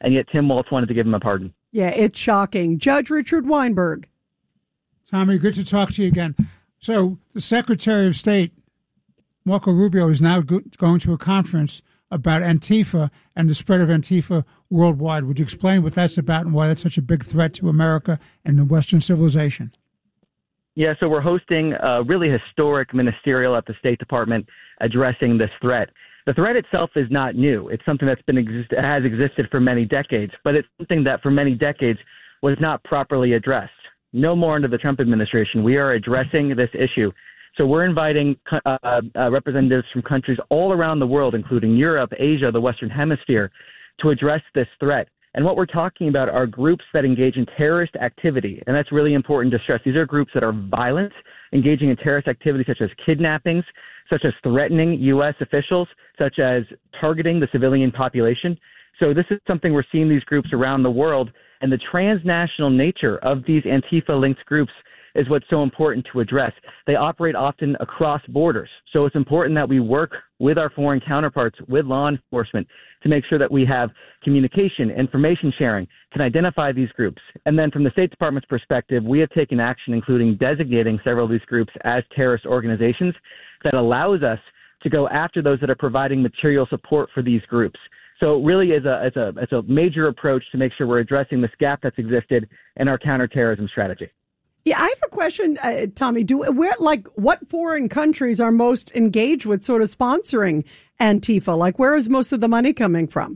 and yet Tim Walz wanted to give him a pardon. Yeah, it's shocking. Judge Richard Weinberg. Tommy, good to talk to you again. So the Secretary of State, Marco Rubio, is now going to a conference about Antifa and the spread of Antifa worldwide. Would you explain what that's about and why that's such a big threat to America and the Western civilization? Yeah, so we're hosting a really historic ministerial at the State Department addressing this threat. The threat itself is not new. It's something that's has existed for many decades, but it's something that for many decades was not properly addressed. No more under the Trump administration. We are addressing this issue. So we're inviting representatives from countries all around the world, including Europe, Asia, the Western Hemisphere, to address this threat. And what we're talking about are groups that engage in terrorist activity. And that's really important to stress. These are groups that are violent, engaging in terrorist activity such as kidnappings, such as threatening U.S. officials, such as targeting the civilian population. So this is something we're seeing these groups around the world. And the transnational nature of these Antifa-linked groups is what's so important to address. They operate often across borders. So it's important that we work with our foreign counterparts, with law enforcement, to make sure that we have communication, information sharing, can identify these groups. And then from the State Department's perspective, we have taken action, including designating several of these groups as terrorist organizations that allows us to go after those that are providing material support for these groups. So it really is a major approach to make sure we're addressing this gap that's existed in our counterterrorism strategy. Yeah, I have a question, Tommy. What foreign countries are most engaged with sort of sponsoring Antifa? Like, where is most of the money coming from?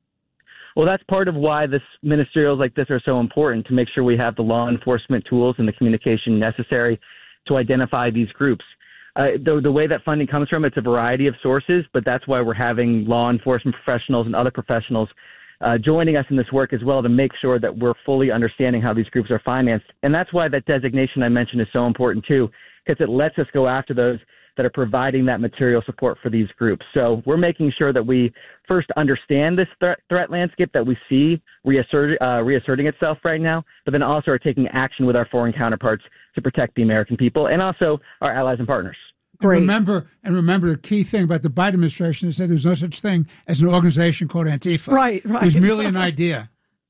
Well, that's part of why this ministerials like this are so important, to make sure we have the law enforcement tools and the communication necessary to identify these groups. The way that funding comes from, it's a variety of sources, but that's why we're having law enforcement professionals and other professionals joining us in this work as well, to make sure that we're fully understanding how these groups are financed. And that's why that designation I mentioned is so important too, because it lets us go after those that are providing that material support for these groups. So we're making sure that we first understand this threat landscape that we see reasserting itself right now, but then also are taking action with our foreign counterparts to protect the American people and also our allies and partners. Great. And remember the key thing about the Biden administration is that there's no such thing as an organization called Antifa. Right. It was merely an idea.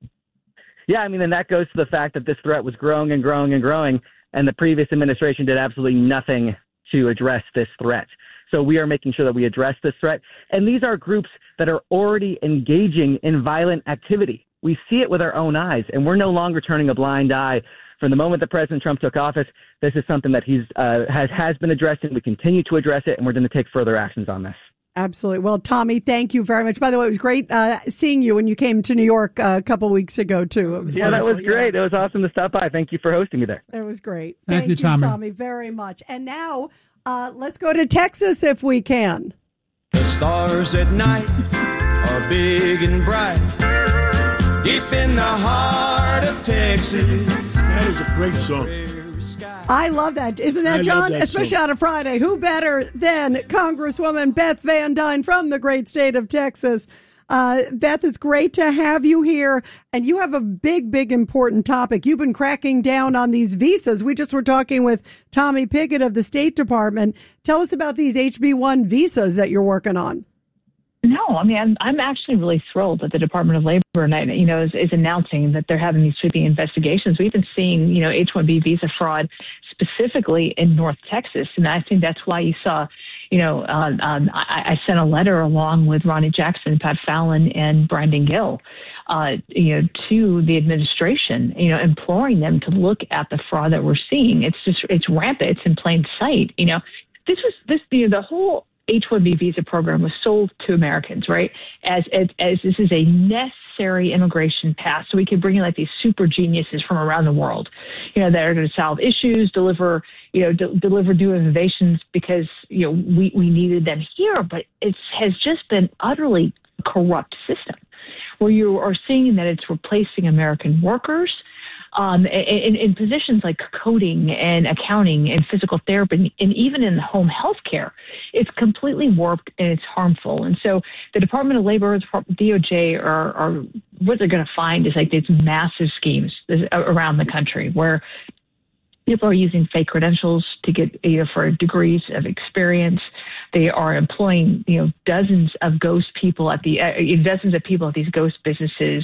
Yeah, I mean, and that goes to the fact that this threat was growing and growing and growing, and the previous administration did absolutely nothing to address this threat. So we are making sure that we address this threat. And these are groups that are already engaging in violent activity. We see it with our own eyes, and we're no longer turning a blind eye. From the moment that President Trump took office, this is something that he's has been addressing. We continue to address it, and we're going to take further actions on this. Absolutely. Well, Tommy, thank you very much. By the way, it was great seeing you when you came to New York a couple weeks ago, too. It was wonderful. That was great. It was awesome to stop by. Thank you for hosting me there. It was great. Thank you, Tommy, very much. And now let's go to Texas if we can. The stars at night are big and bright, deep in the heart of Texas. That is a great song. I love that. Isn't that, John? Especially on a Friday. Who better than Congresswoman Beth Van Duyne from the great state of Texas? Beth, it's great to have you here. And you have a big, important topic. You've been cracking down on these visas. We just were talking with Tommy Pickett of the State Department. Tell us about these HB1 visas that you're working on. No, I mean, I'm actually really thrilled that the Department of Labor is announcing that they're having these sweeping investigations. We've been seeing, H-1B visa fraud specifically in North Texas. And I think that's why you saw, I sent a letter along with Ronnie Jackson, Pat Fallon, and Brandon Gill, to the administration, imploring them to look at the fraud that we're seeing. It's rampant. It's in plain sight. The whole H-1B visa program was sold to Americans, right? As this is a necessary immigration path, so we could bring in like these super geniuses from around the world, that are going to solve issues, deliver new innovations because we needed them here. But it has just been utterly corrupt system where you are seeing that it's replacing American workers. In positions like coding and accounting and physical therapy and even in home health care, it's completely warped and it's harmful. And so the Department of Labor, DOJ, are what they're going to find is like these massive schemes around the country where people are using fake credentials to get for degrees of experience. They are employing dozens of people at these ghost businesses